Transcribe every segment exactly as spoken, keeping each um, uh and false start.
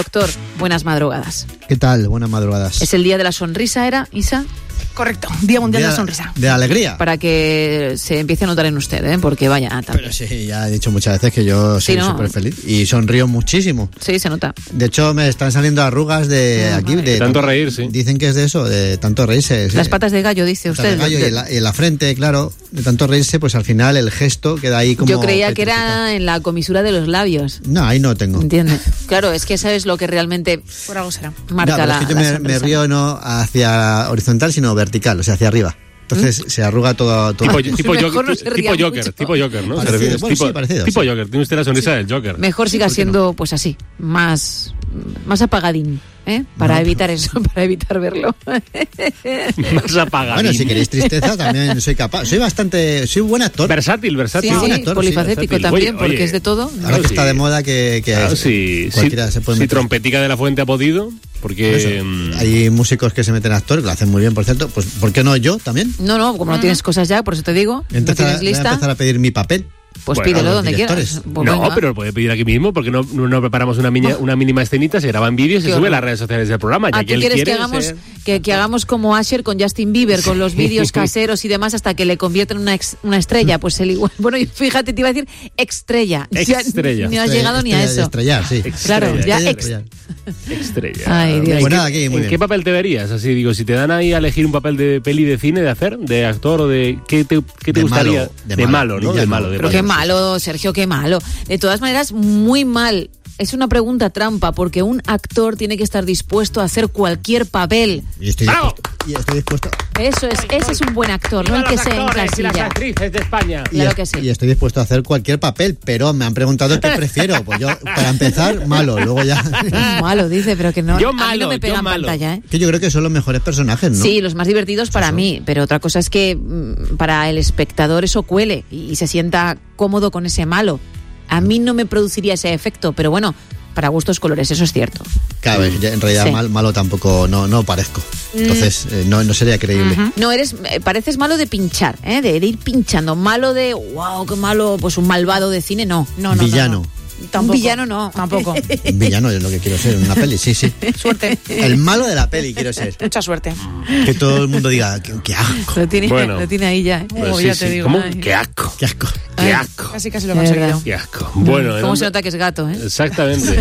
Doctor, buenas madrugadas. ¿Qué tal? Buenas madrugadas. Es el día de la sonrisa, ¿era, Isa? Correcto, Día Mundial Día de la Sonrisa. De alegría. Para que se empiece a notar en usted, ¿eh? Porque vaya... También. Pero sí, ya he dicho muchas veces que yo soy Sí, ¿no? súper feliz y sonrío muchísimo. Sí, se nota. De hecho, me están saliendo arrugas de Ah, aquí. madre. De Tanto reír, sí. Dicen que es de eso, de tanto reírse. sí. Las patas de gallo, dice Patas de usted. gallo y, en la, y en la frente, claro. De tanto reírse, pues al final el gesto queda ahí como... Yo creía que petrificado. era en la comisura de los labios. No, ahí no tengo. ¿Entiendes? Claro, es que sabes lo que realmente Por algo será. marca No, pero la, es que yo la me, me sonrisa. río no hacia horizontal, sino vertical, o sea, hacia arriba. Entonces se arruga todo... todo Tipo, tipo, Mejor Joker, no se tipo ría Joker, mucho. tipo Joker, ¿no? Parecido, ¿Te refieres? bueno, tipo, sí, parecido, tipo sí. Joker, tiene usted la sonrisa del Joker. Mejor siga ¿por qué no? siendo, pues así, más, más apagadín, ¿eh? Para No, evitar eso, para evitar verlo. Más apagado. Bueno, si queréis tristeza también soy capaz. Soy bastante... Soy buen actor. Versátil, Sí, versátil. Sí, buen sí, actor, polifacético sí, también, Oye, porque oye. es de todo. Ahora que sí. está de moda que, que Claro, si, cualquiera si, se puede si meter. Trompetica de la Fuente ha podido, porque... Eso. mm, Hay músicos que se meten a actores, que lo hacen muy bien, por cierto. Pues, ¿por qué no yo también? No, no, como no tienes cosas ya, por eso te digo, Voy a no empezar, tienes voy a lista, empezar a pedir mi papel. pues Bueno, pídelo los donde directores. quieras. Pues no, venga. pero lo puede pedir aquí mismo, porque no, no, no preparamos una, miña- una mínima escenita, se graban vídeos y se Qué sube a horror. las redes sociales del programa. Ya Ah, que ¿tú él quieres que quiere hagamos, ser- que, que hagamos como Asher con Justin Bieber, con los vídeos caseros y demás, hasta que le convierten en una, ex- una estrella? Pues él igual. Bueno, yo, fíjate, te iba a decir estrella. Ya Estrella. ni has Estrella- llegado ni a estrella de eso. Estrellar, sí. Claro, Estrella. ya Estrella de ex- estrellar. Estrella. Ay, Dios. ¿En Pues qué- nada, aquí, muy ¿En bien. qué papel te verías? Así digo, si te dan ahí a elegir un papel de peli, de cine, de hacer, de actor o de... ¿Qué te, qué te De gustaría? malo, de de malo, malo, ¿no? De villano. malo, de Pero malo. qué malo, Sergio, qué malo. De todas maneras, muy mal. Es una pregunta trampa, porque un actor tiene que estar dispuesto a hacer cualquier papel. Y estoy ¡Bravo! dispuesto. Y estoy dispuesto. Eso es, ese es un buen actor, no el que se y las encasilla. actrices de España. Y, Claro es- que sí. y estoy dispuesto a hacer cualquier papel, pero me han preguntado qué prefiero. Pues yo, para empezar, malo. Luego ya. Malo, dice, pero que no. Yo a mí malo, no me yo pega en malo. pantalla, ¿eh? Que yo creo que son los mejores personajes, ¿no? Sí, los más divertidos para mí, pero otra cosa es que mm, para el espectador eso cuele y, y se sienta cómodo con ese malo. A mí no me produciría ese efecto, pero bueno, para gustos colores, eso es cierto. Claro, ya en realidad Sí. mal, malo tampoco no, no parezco. Entonces, eh, no, no sería creíble. No, eres, eh, pareces malo de pinchar, ¿eh? de, de ir pinchando. Malo de, wow, qué malo, pues un malvado de cine, no. No, no, Villano. no, no. Un Tampoco. villano no. Tampoco. Un villano es lo que quiero ser en una peli, sí, sí. Suerte. El malo de la peli quiero ser. Mucha suerte. Que todo el mundo diga, qué, qué asco, Lo tiene, Bueno. lo tiene ahí ya. ¿eh? Pues Oh, sí, ya sí. te digo. ¿Cómo? Ay. Qué asco. qué asco. Qué Ay. asco. Casi casi lo he De conseguido. verdad. Qué asco. Bueno, ¿Cómo ¿en se dónde- nota que es gato, eh? Exactamente.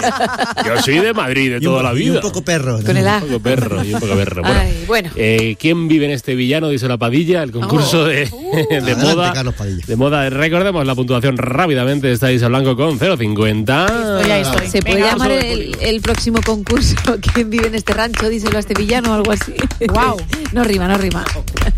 Sí. Yo soy de Madrid de Y un- toda la y vida. un poco perro. Con el A. Un poco perro y un poco perro. Bueno, Ay, bueno. eh, ¿quién vive en este villano? Dice la Padilla, el concurso Oh. de, de Adelante, moda. Carlos Padilla. De moda. Recordemos la puntuación rápidamente. Estáis a blanco con cero coma cincuenta. Estoy ahí, estoy. ¿Se puede Venga, llamar vamos a ver el, el próximo concurso ¿Quién vive en este rancho? Díselo a este villano o algo así. Guau. No rima, no rima.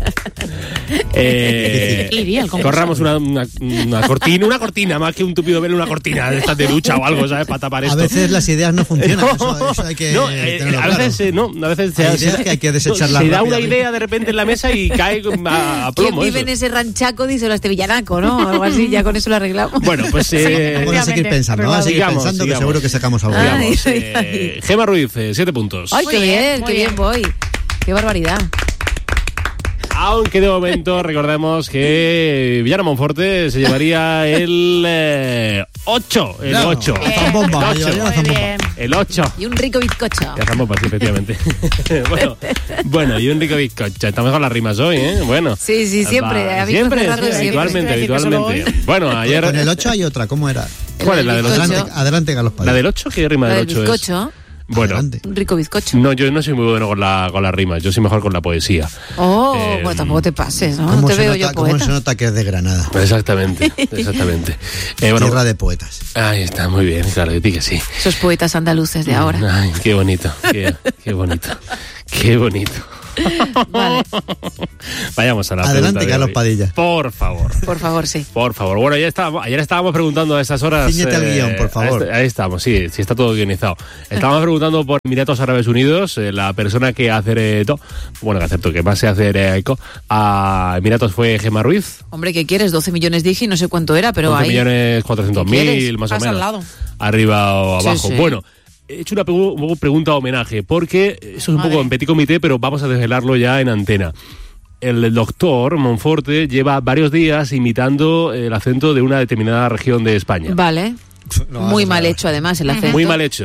Eh, Iría al concurso. corramos una, una, una cortina, una cortina, más que un tupido velo, una cortina de estas de lucha o algo, ¿sabes? Para tapar esto. A veces las ideas no funcionan. Eso, eso hay que no, eh, tenerlo a claro. veces eh, no, a veces Hay se, ideas se- que hay que desecharlas se da una rápidamente. idea de repente en la mesa y cae a, a ¿Quién plomo. vive eso. en ese ranchaco? Díselo a este villanaco, ¿no? O algo así, ya con eso lo arreglamos. Bueno, pues eh, Vamos a seguir Efectivamente, pensando, vamos a seguir sigamos, pensando que sigamos. seguro que sacamos algo. Ay. digamos, eh, Gema Ruiz, eh, siete puntos. Ay, Muy qué bien, bien, muy qué bien bien. voy. Qué barbaridad. Aunque de momento recordemos que Villano Monforte se llevaría el eh, ocho. El Bravo. ocho. La zambomba, me El llevaría la ocho. Muy zambomba. bien. El ocho. Y un rico bizcocho. Ya estamos, sí, efectivamente. bueno, bueno, y un rico bizcocho. Estamos con las rimas hoy, ¿eh? Bueno. Sí, sí, siempre. Va, A Víctor siempre, Ferraro sí, siempre. habitualmente, Decir que solo habitualmente. Bueno, ayer... Con el ocho hay otra, ¿cómo era? ¿Cuál es la del ocho? bizcocho. Adelante, adelante Carlos Padilla. ¿La del ocho? ¿Qué rima La del del ocho es? bizcocho. Bueno, Adelante. Un rico bizcocho. no, yo no soy muy bueno con la, con las rimas. Yo soy mejor con la poesía. Oh, Eh, bueno, tampoco te pases, ¿no? No ¿Cómo te se veo nota, yo cómo poeta. se nota que es de Granada? Exactamente, exactamente. Eh, bueno, Tierra de poetas. ahí está, muy bien, claro, de ti que sí. Esos poetas andaluces de ahora. Ay, qué bonito, qué, qué bonito, qué bonito. Vale, Vayamos a la Adelante, pregunta de Carlos hoy. Padilla. Por favor. por favor, sí. Por favor. Bueno, ya estábamos, ayer estábamos preguntando a estas horas. Cíñete al guión, por favor. Ahí, ahí estamos, sí, sí está todo guionizado. Estábamos preguntando por Emiratos Árabes Unidos, eh, la persona que acertó, bueno, que acertó, que más se hace eco a Emiratos fue Gema Ruiz. Hombre, ¿qué quieres? doce millones dije y no sé cuánto era, pero once ahí... millones cuatrocientos ¿Qué mil, quieres? más o Pasa al menos. lado. Arriba o Sí, abajo. sí. Bueno, he hecho una pregu- pregunta homenaje, porque eso es un Madre. poco en petit comité, pero vamos a desvelarlo ya en antena. El doctor Monforte lleva varios días imitando el acento de una determinada región de España. Vale. Lo vas Muy a mal saber. hecho, además, el acento. Muy mal hecho.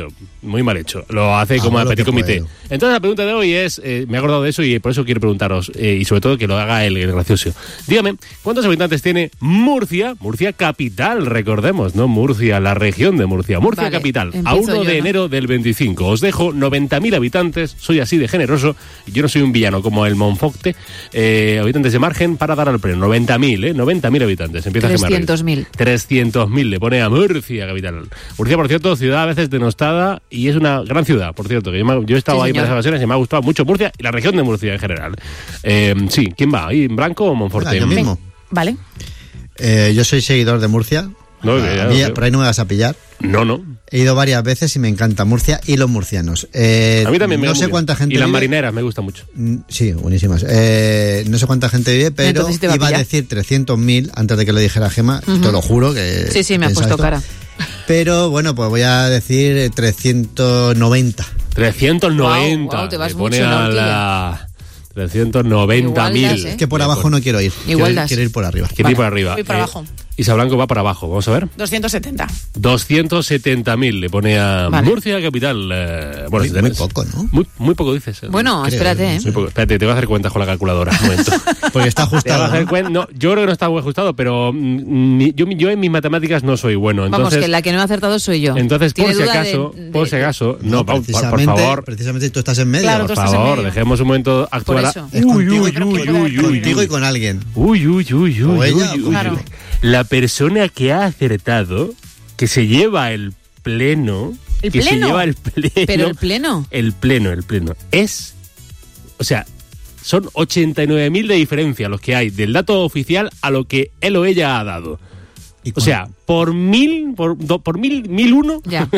muy mal hecho. Lo hace Ah, como a lo petit que comité. puedo. Entonces la pregunta de hoy es, eh, me he acordado de eso y por eso quiero preguntaros, eh, y sobre todo que lo haga el, el gracioso. Dígame, ¿cuántos habitantes tiene Murcia? Murcia capital, recordemos, ¿no? Murcia, la región de Murcia. Murcia Vale, capital, a empiezo uno yo, de ¿no? enero del veinticinco. Os dejo noventa mil habitantes, soy así de generoso, y yo no soy un villano como el Monfocte. Eh, habitantes de margen para dar al pleno. noventa mil, ¿eh? noventa mil habitantes. Empieza trescientos mil. trescientos mil le pone a Murcia capital. Murcia, por cierto, ciudad a veces denostada y es una gran ciudad, por cierto, que yo, me- yo he estado Sí, ahí señor. para esas ocasiones y me ha gustado mucho Murcia y la región de Murcia en general. Eh, sí, ¿quién va? ¿Ahí, Blanco o Monforte? Venga, yo mismo. Vale. Eh, yo soy seguidor de Murcia. No, A ya, mí, ya. por ahí no me vas a pillar. No, no. He ido varias veces y me encanta Murcia y los murcianos. Eh, A mí también me No va muy sé bien. cuánta gente Y las vive. marineras me gustan mucho. Mm, Sí, buenísimas. Eh, no sé cuánta gente vive, pero Entonces sí te va a iba a pillar. decir trescientos mil antes de que lo dijera Gema. Te lo juro que. Sí, sí, me ha pensaba puesto esto. cara. Pero bueno, pues voy a decir eh, trescientos noventa. trescientos noventa. Guau, guau, te vas le pone mucho, ¿no, a la... trescientos noventa mil. Igual das, ¿eh? Es que por abajo no quiero ir. Igual quiero, das. quiero ir por arriba. Quiere ir por arriba. Voy para abajo. Isa Blanco va para abajo. Vamos a ver. doscientos setenta. doscientos setenta mil le pone a Vale. Murcia capital. Eh, bueno, Muy, si muy tenés- poco, ¿no? Muy, muy poco dices. eh. Bueno, Creo, espérate, ¿eh? Muy poco. Espérate, te voy a hacer cuentas con la calculadora. Un momento. Porque está Te voy a ajustado. hacer ¿no? cuen- no, yo creo que no está muy ajustado, pero mm, mi- yo, yo en mis matemáticas no soy bueno. Vamos, Entonces, que la que no he acertado soy yo. entonces por ¿Tiene si duda de- acaso, de- por si acaso, no, por, por- por Precisamente, favor, precisamente tú estás en medio. Claro, por tú estás en favor, medio. dejemos un momento actuar. a- eso. Es Uy, contigo, uy, y- uy, uy, uy, contigo uy. y con alguien. Uy, uy, uy, uy, O uy, ella, uy, o uy. Claro. La persona que ha acertado, que se lleva el pleno, ¿El que se pleno? lleva el pleno, Pero el pleno. el pleno, el pleno, es, o sea, son ochenta y nueve mil de diferencia los que hay del dato oficial a lo que él o ella ha dado. ¿Y O cuán- sea, por mil, por, do- por mil, mil uno, Ya.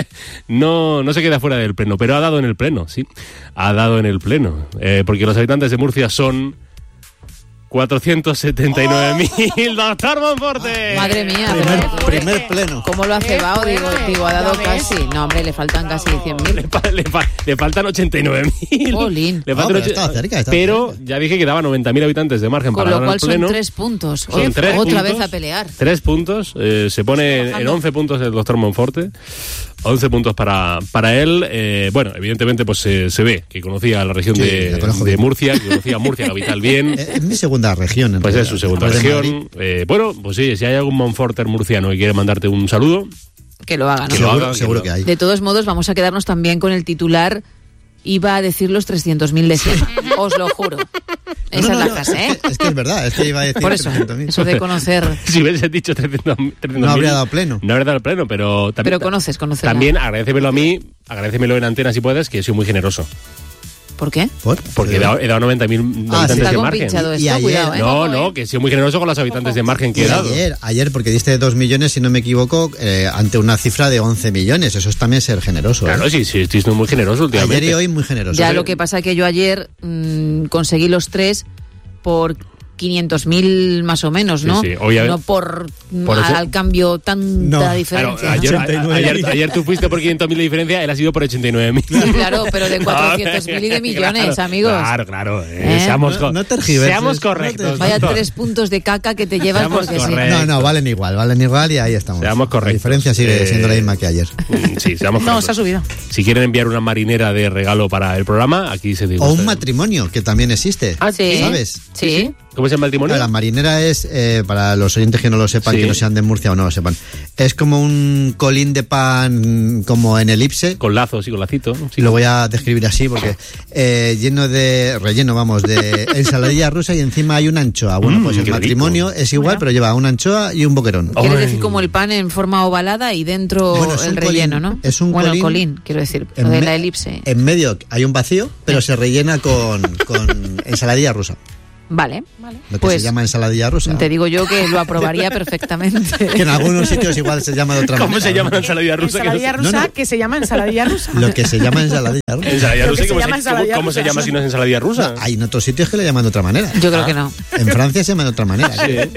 no, no se queda fuera del pleno, pero ha dado en el pleno, sí. Ha dado en el pleno. Eh, porque los habitantes de Murcia son cuatrocientos setenta y nueve mil. ¡Doctor Monforte! Madre mía, primer, pero primer pleno. ¿cómo lo ha cebado? Digo, digo, ha dado Ya ves. casi. No, hombre, le faltan casi cien Le, mil. fa- le fa- le faltan ochenta y nueve mil. Jolín. Le No, faltan pero och- estaba cerca, estaba pero cerca. ya dije que daba noventa mil habitantes de margen Con para lo ganar cual el son pleno. tres puntos. Son Otra tres Otra puntos. vez a pelear. Tres puntos, eh, se pone en bajando. once puntos el doctor Monforte, once puntos para, para él. Eh, bueno, evidentemente pues eh, se ve que conocía la región Sí, de, la conozco de bien. Murcia, que conocía Murcia capital bien. Eh, Es mi segunda región. en Pues es realidad. su segunda Después de región. Madrid. Eh, bueno, pues sí, si hay algún Monforter murciano que quiere mandarte un saludo, Que lo haga, ¿no? Que lo Seguro, haga, que seguro lo- que hay. De todos modos, vamos a quedarnos también con el titular. Iba a decir los trescientos mil de siempre. Os lo juro. Esa No, no, es la no, frase, es ¿eh? que- Es que es verdad, es que iba a decir Por eso, trescientos mil. eso de conocer. si hubiese dicho trescientos mil, No habría dado pleno. No habría dado pleno, pero también. Pero conoces, conoces. la- También agradécemelo a mí, agradécemelo en antena si puedes, que soy muy generoso. ¿Por qué? ¿Por? Porque he dado, he dado noventa mil Ah, habitantes sí. Está de margen. compinchado Y esto, ayer- cuidado, ¿eh? No, no, que he sido muy generoso con los habitantes de margen que Y he dado. ayer, ayer, porque diste dos millones, si no me equivoco, eh, ante una cifra de once millones. Eso es también ser generoso. Claro, ¿eh? sí, sí, estoy siendo muy generoso últimamente. Ayer y hoy muy generoso. Ya ¿eh? lo que pasa que yo ayer mm, conseguí los tres por quinientos mil más o menos, ¿no? Sí, sí. Hoy a- no por, por al, eso- al cambio tanta No. Claro, diferencia. ayer, ochenta y nueve. ayer, ayer tú fuiste por quinientos mil de diferencia, él ha sido por ochenta y nueve mil. Sí, claro, pero de cuatrocientos mil y de millones, Claro, amigos. Claro, claro. eh, ¿Eh? Seamos, No- co- no tergiverses, seamos no te- correctos. Vaya doctor. tres puntos de caca que te llevas Seamos porque sí. correctos. No, no, valen igual, valen igual y ahí estamos. Seamos correctos. La diferencia sigue Eh, siendo la misma que ayer. Mm, Sí, seamos No, correctos. se ha subido. Si quieren enviar una marinera de regalo para el programa, aquí se digo. O un matrimonio, que también existe. Ah, Sí. ¿Sabes? Sí. ¿Cómo es el matrimonio? La marinera es, eh, para los oyentes que no lo sepan, Sí. que no sean de Murcia o no lo sepan, es como un colín de pan como en elipse. Con lazos y con lacito. ¿no? Sí. Lo voy a describir así porque eh, lleno de relleno, vamos, de ensaladilla rusa y encima hay una anchoa. Bueno, Mm, pues el qué matrimonio rico. es igual, pero lleva una anchoa y un boquerón. Oh. Quieres Ay. decir como el pan en forma ovalada y dentro Bueno, es el un relleno, colín, ¿no? es un bueno, colín colín, quiero decir, En lo de me- la elipse. En medio hay un vacío, pero se rellena con, con ensaladilla rusa. Vale. Lo que Pues se llama ensaladilla rusa. te digo yo que lo aprobaría perfectamente. Que en algunos sitios igual se llama de otra ¿Cómo manera. se llama la ¿no? ensaladilla rusa? Que no Ensaladilla sé. rusa, No, no. que se llama ensaladilla rusa. Lo que se llama ensaladilla rusa. Ensaladilla Lo rusa, que se ¿cómo, llama se, ensaladilla cómo se rusa, llama sí. si no es ensaladilla rusa? Hay en otros sitios que le llaman de otra manera. Yo creo que no. En Francia se llama de otra manera.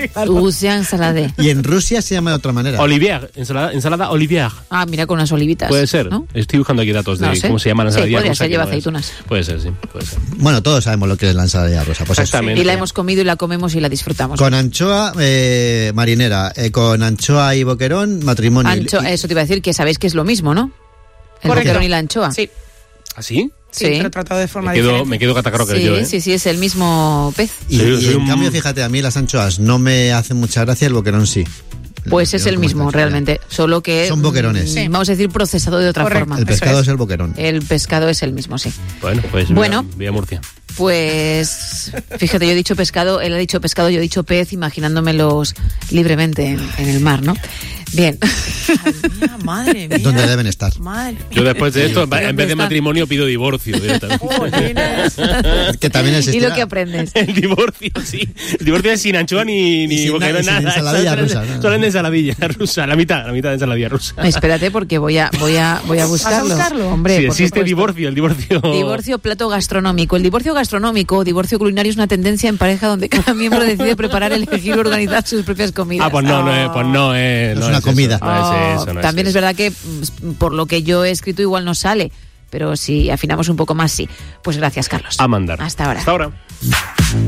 Usia ensalade. Y en Rusia se llama de otra manera. Olivier, ensalada, ensalada Olivier. Ah, mira, con unas olivitas. Puede ser. ¿no? Estoy buscando aquí datos de No sé. cómo se llama la Sí, ensaladilla podría rusa. ser, que lleva no es. aceitunas. Puede ser, sí, puede ser. Bueno, todos sabemos lo que es la ensaladilla rusa. Pues eso. Exactamente. Y la hemos comido y la comemos y la disfrutamos. Con anchoa eh, marinera, eh, con anchoa y boquerón, matrimonio. Ancho, Y- eso te iba a decir que sabéis que es lo mismo, ¿no? El Correcto. boquerón y la anchoa. Sí, ¿Así? sí, Sí. pero tratado de forma Me quedo, diferente. me quedo catacroker Sí, yo, ¿eh? sí, sí, es el mismo pez. Y, Soy- y soy en un- cambio, fíjate, a mí las anchoas no me hacen mucha gracia, el boquerón sí. Pues es boquerón el como mismo, está, realmente. Solo que. Son boquerones. mm, Sí. Vamos a decir procesado de otra Correcto. forma. El pescado Eso es. es. el boquerón. El pescado es el mismo, sí. Bueno, pues Bueno. Vía, vía Murcia. Pues fíjate, yo he dicho pescado, él ha dicho pescado, yo he dicho pez, imaginándomelos libremente en, en el mar, ¿no? Bien. Mía, madre mía. Donde deben estar. Madre mía. Yo después de esto, en ¿Dónde vez de está? matrimonio, pido divorcio directamente. Jolines. Que también Y existirá. lo que aprendes. El divorcio, sí. El divorcio es sin anchoa ni, Y ni sin boquerón, na- y sin nada. ensaladilla Solo en- rusa, nada. Solo en ensaladilla rusa, la mitad, la mitad de ensaladilla rusa. Espérate, porque voy a, voy a, voy a buscarlo. buscarlo? Hombre, Sí, por existe supuesto. divorcio, el divorcio. Divorcio plato gastronómico. El divorcio gastronómico o divorcio culinario es una tendencia en pareja donde cada miembro decide preparar, elegir o organizar sus propias comidas. Ah, pues no, no es, pues no es. No es no una eso, comida. no es Oh, eso, no también es, eso. verdad que mm, por lo que yo he escrito igual no sale, pero si afinamos un poco más sí. Pues gracias, Carlos. A mandar. Hasta ahora. Hasta ahora.